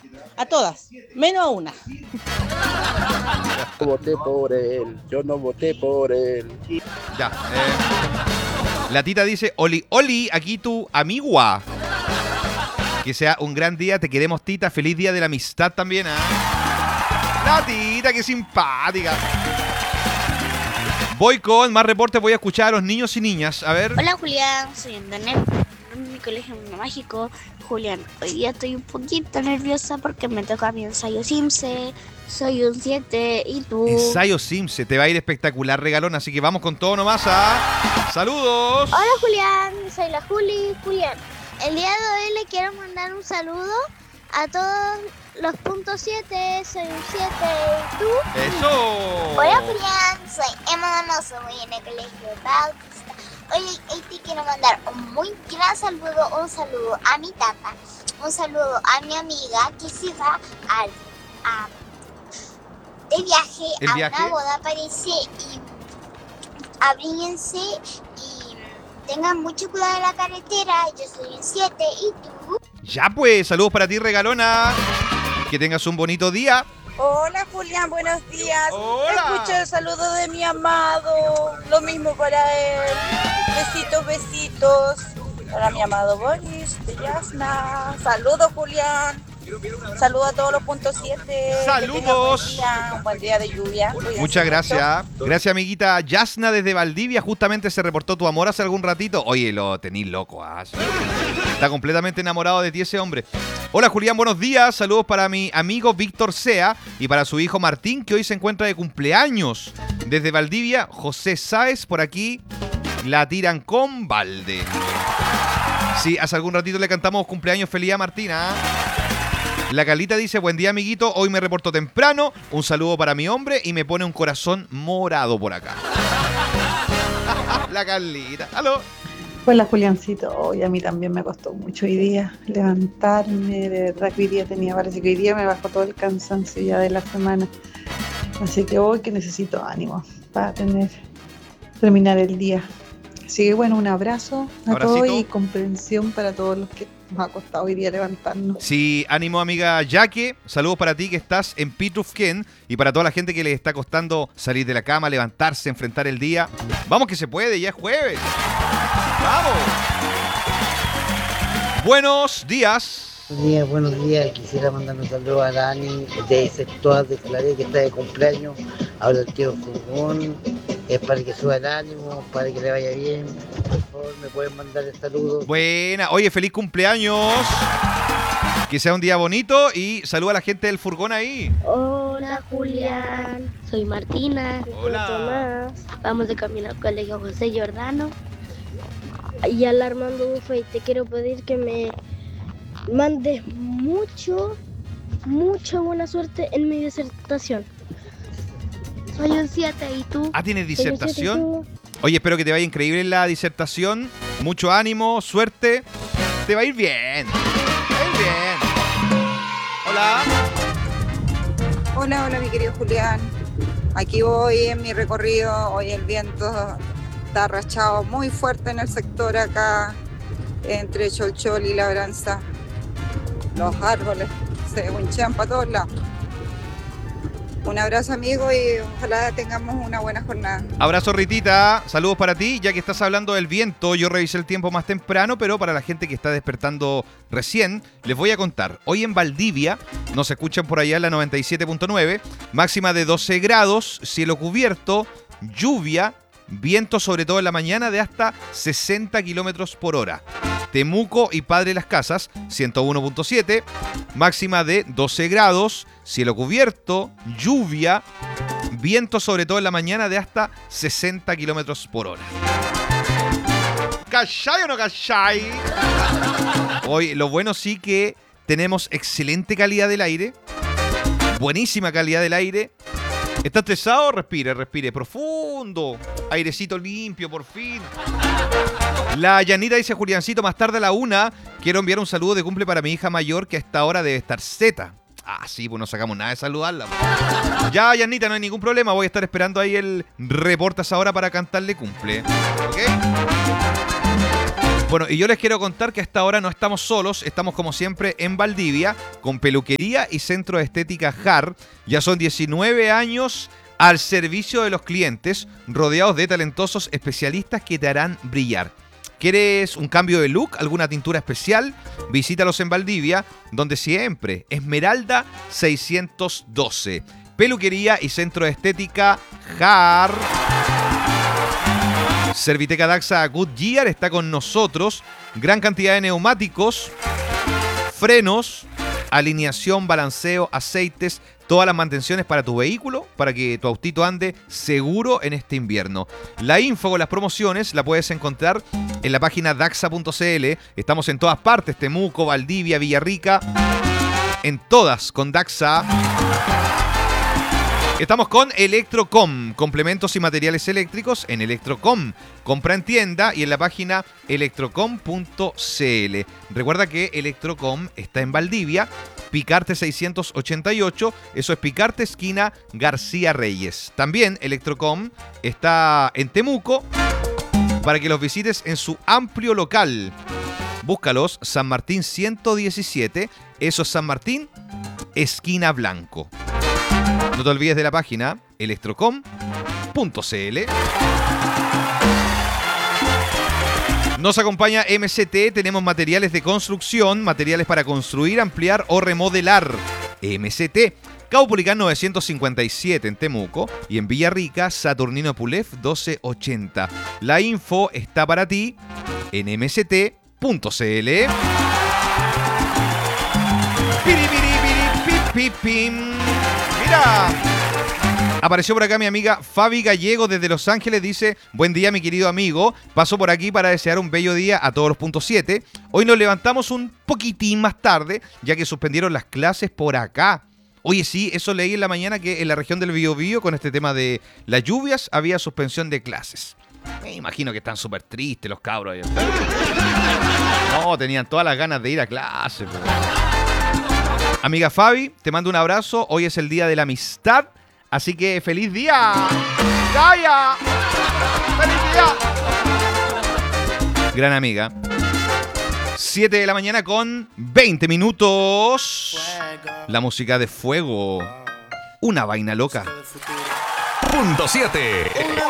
A todas, menos a una. Yo voté por él, yo no voté por él. Ya. La tita dice, Oli, Oli, aquí tu amigua. Que sea un gran día, te queremos, tita. Feliz día de la amistad también, ¿ah? La tita, qué simpática. Voy con más reportes, voy a escuchar a los niños y niñas. A ver. Hola Julián, soy Antonella, en mi colegio mágico. Julián, hoy día estoy un poquito nerviosa porque me toca mi ensayo Simse. Soy un 7, ¿y tú? Ensayo Simse, te va a ir espectacular, regalón, así que vamos con todo nomás, ¿ah? ¡Saludos! Hola Julián, soy la Julián. El día de hoy le quiero mandar un saludo a todos los puntos 7. Soy un 7, ¿y tú? ¡Eso! Hola Julián, soy Emma Donoso, voy en el colegio Bautista. Oye, hoy te quiero mandar un muy gran saludo, a mi tata, un saludo a mi amiga que se va de viaje ¿El a viaje? una boda, parece, y abríguense y tengan mucho cuidado en la carretera. Yo soy un 7, ¿y tú? Ya pues, saludos para ti, regalona. Que tengas un bonito día. Hola Julián, buenos días. Hola. Escucho el saludo de mi amado. Lo mismo para él. Besitos, besitos. Para mi amado Boris de Yasna. Saludos Julián. Saludos a todos los puntos 7. Saludos. Un buen día de lluvia. Cuídense Muchas mucho. gracias. Gracias, amiguita. Yasna desde Valdivia. Justamente se reportó tu amor hace algún ratito. Oye, lo tenís loco. Está completamente enamorado de ti ese hombre. Hola, Julián. Buenos días. Saludos para mi amigo Víctor Sea y para su hijo Martín, que hoy se encuentra de cumpleaños. Desde Valdivia, José Sáez por aquí. La tiran con balde. Sí, hace algún ratito le cantamos cumpleaños feliz a Martina. La Carlita dice, buen día amiguito, hoy me reporto temprano, un saludo para mi hombre y me pone un corazón morado por acá. La Carlita, aló. Hola Juliancito, hoy a mí también me costó mucho hoy día levantarme, de verdad que hoy día parece que hoy día me bajó todo el cansancio ya de la semana, así que hoy que necesito ánimo para terminar el día. Así que bueno, un abrazo a Abracito. todos y comprensión para todos los que nos ha costado hoy día levantarnos. Sí, ánimo amiga Yaque, saludos para ti que estás en Pitufquén y para toda la gente que le está costando salir de la cama, levantarse, enfrentar el día. Vamos que se puede, ya es jueves. ¡Vamos! Buenos días. Buenos días. Quisiera mandar un saludo a Dani de Sector de Claret que está de cumpleaños. Ahora el tío Furgón. Es para que suba el ánimo, para que le vaya bien. Por favor, me pueden mandar el saludo. Buena, oye, feliz cumpleaños. Que sea un día bonito y saluda a la gente del furgón ahí. Hola Julián, soy Martina. Hola. Tomás. Vamos de camino al colegio José Giordano. Y al Armando Buffet, te quiero pedir que me mandes mucha buena suerte en mi disertación. Soy un 7, ¿y tú? Ah, ¿tienes Soy un 7, ¿y disertación? tú? Oye, espero que te vaya increíble en la disertación. Mucho ánimo, suerte. Te va a ir bien. Te va a ir bien. Hola. Hola mi querido Julián. Aquí voy en mi recorrido. Hoy el viento está arrachado muy fuerte en el sector acá, entre Cholchol y Labranza. Los árboles se hinchan para todos lados. Un abrazo amigo y ojalá tengamos una buena jornada. Abrazo Ritita, saludos para ti. Ya que estás hablando del viento, yo revisé el tiempo más temprano, pero para la gente que está despertando recién, les voy a contar. Hoy en Valdivia, nos escuchan por allá en la 97.9, máxima de 12 grados, cielo cubierto, lluvia, viento sobre todo en la mañana de hasta 60 kilómetros por hora. Temuco y Padre Las Casas, 101.7, máxima de 12 grados, cielo cubierto, lluvia, viento sobre todo en la mañana de hasta 60 kilómetros por hora. ¿Cachai o no cachai? Hoy, lo bueno sí que tenemos excelente calidad del aire, buenísima calidad del aire. ¿Está estresado? Respire, respire profundo. Airecito limpio, por fin. La Yanita dice, Juliancito, más tarde a la 1, quiero enviar un saludo de cumple para mi hija mayor, que a esta hora debe estar zeta. Ah, sí, pues no sacamos nada de saludarla. Ya, Yanita, no hay ningún problema. Voy a estar esperando ahí el reporte a esa hora para cantarle cumple. ¿Ok? Bueno, y yo les quiero contar que hasta ahora no estamos solos, estamos como siempre en Valdivia, con peluquería y centro de estética JAR. Ya son 19 años al servicio de los clientes, rodeados de talentosos especialistas que te harán brillar. ¿Quieres un cambio de look? ¿Alguna tintura especial? Visítalos en Valdivia, donde siempre, Esmeralda 612. Peluquería y centro de estética JAR. Serviteca Daxa Goodyear está con nosotros. Gran cantidad de neumáticos, frenos, alineación, balanceo, aceites, todas las mantenciones para tu vehículo, para que tu autito ande seguro en este invierno. La info con las promociones la puedes encontrar en la página daxa.cl. Estamos en todas partes, Temuco, Valdivia, Villarrica, en todas con Daxa. Estamos con Electrocom, complementos y materiales eléctricos en Electrocom. Compra en tienda y en la página electrocom.cl. Recuerda que Electrocom está en Valdivia, Picarte 688, eso es Picarte esquina García Reyes. También Electrocom está en Temuco para que los visites en su amplio local. Búscalos, San Martín 117, eso es San Martín, esquina Blanco. No te olvides de la página electrocom.cl. Nos acompaña MCT, tenemos materiales de construcción, materiales para construir, ampliar o remodelar. MCT, Caupolicán 957 en Temuco y en Villarrica, Saturnino Pulef 1280. La info está para ti en mct.cl. Mira, apareció por acá mi amiga Fabi Gallego desde Los Ángeles. Dice: buen día, mi querido amigo. Paso por aquí para desear un bello día a todos los puntos 7. Hoy nos levantamos un poquitín más tarde, ya que suspendieron las clases por acá. Oye, sí, eso leí en la mañana, que en la región del Biobío, con este tema de las lluvias, había suspensión de clases. Me imagino que están súper tristes los cabros. No, tenían todas las ganas de ir a clase. Pero... Amiga Fabi, te mando un abrazo. Hoy es el día de la amistad, así que ¡feliz día! ¡Calla! ¡Feliz día! Gran amiga. 7 de la mañana con 20 minutos. La música de Fuego. Una vaina loca. Punto 7.